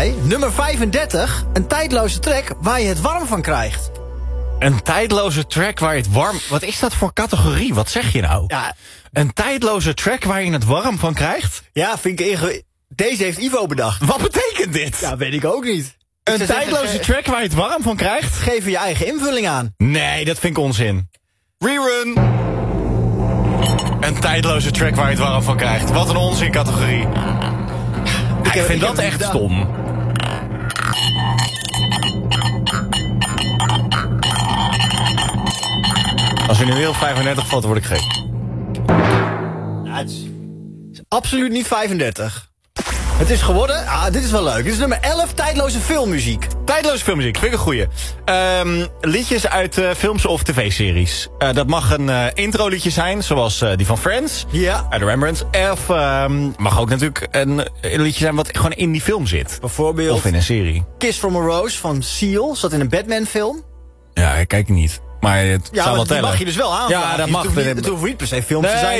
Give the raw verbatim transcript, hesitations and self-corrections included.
jij, nummer vijfendertig, een tijdloze track waar je het warm van krijgt. Een tijdloze track waar je het warm... Wat is dat voor categorie? Wat zeg je nou? Ja, Een tijdloze track waar je het warm van krijgt? ja vind ik inge... Deze heeft Ivo bedacht. Wat betekent dit? Ja, weet ik ook niet. een zou zeggen, tijdloze ge- track waar je het warm van krijgt? Geef er je eigen invulling aan. Nee, dat vind ik onzin. Rerun. Een tijdloze track waar je het warm van krijgt. Wat een onzin categorie. Ik, heb- vind ik dat heb echt het stom. Als er nu heel vijfendertig valt, word ik gek. Ja, het is, is absoluut niet vijfendertig. Het is geworden... Ah, dit is wel leuk. Dit is nummer elf, tijdloze filmmuziek. Tijdloze filmmuziek, vind ik een goeie. Um, liedjes uit uh, films of tv-series. Uh, dat mag een uh, intro-liedje zijn, zoals uh, die van Friends. Ja. Uit de Rembrandts. Of um, mag ook natuurlijk een, een liedje zijn wat gewoon in die film zit. Bijvoorbeeld Of in een serie. Kiss from a Rose van Seal. Zat in een Batman film. Ja, ik kijk niet. Maar het Ja, zou wel maar die tellen. mag je dus wel aanvragen. Ja, dat Het mag. hoeft niet- Het hoeft niet per se films te Nee, zijn